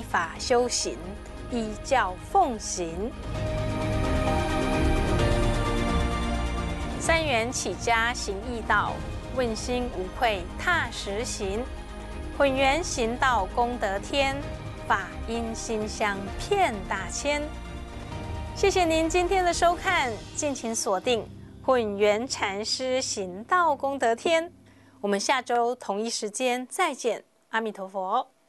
法修行，依教奉行。三元起家行义道，问心无愧踏实行。混元行道功德天，法音馨香遍大千。谢谢您今天的收看，敬请锁定混元禅师行道功德天。我们下周同一时间再见，阿弥陀佛。